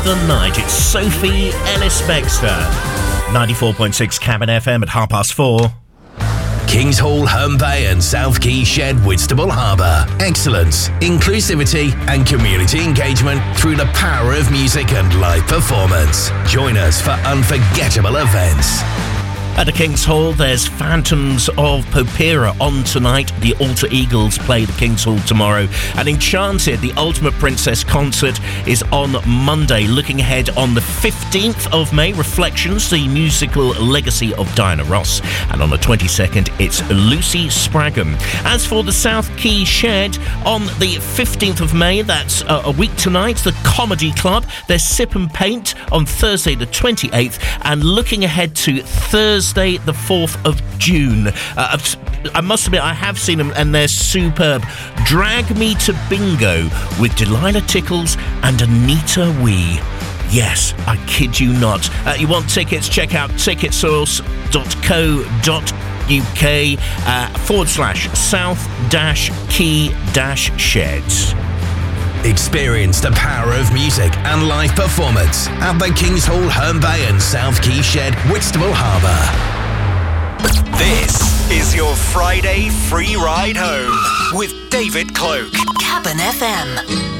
the night. It's Sophie Ellis-Bextor. 94.6 Cabin FM at 4:30. Kings Hall, Herne Bay and South Quay Shed, Whitstable Harbour. Excellence, inclusivity and community engagement through the power of music and live performance. Join us for unforgettable events. At the King's Hall, there's Phantoms of Popera on tonight. The Alter Eagles play the King's Hall tomorrow. And Enchanted, the Ultimate Princess concert, is on Monday. Looking ahead on the 15th of May, Reflections, the musical legacy of Diana Ross. And on the 22nd, it's Lucy Spragham. As for the South Quay Shed, on the 15th of May, that's a week tonight, the Comedy Club. There's Sip and Paint on Thursday the 28th. And looking ahead to Thursday the 4th of June. I must admit, I have seen them and they're superb. Drag Me to Bingo with Delilah Tickles and Anita Wee. Yes, I kid you not. You want tickets? Check out ticketsource.co.uk/South-Quay-Sheds. Experience the power of music and live performance at the King's Hall, Herne Bay and South Quay Shed, Whitstable Harbour. This is your Friday free ride home with David Cloak. Cabin FM.